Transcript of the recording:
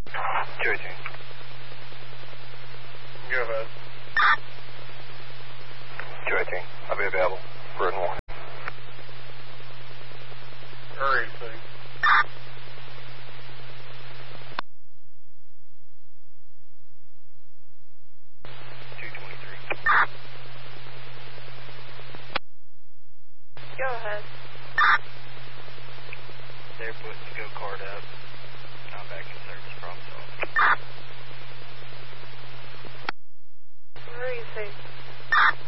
218. Go ahead. 218. I'll be available for a warning. Hurry, please. 223. Go ahead. They're putting the go-kart up. I'm back in service, problem solved. Where are you safe?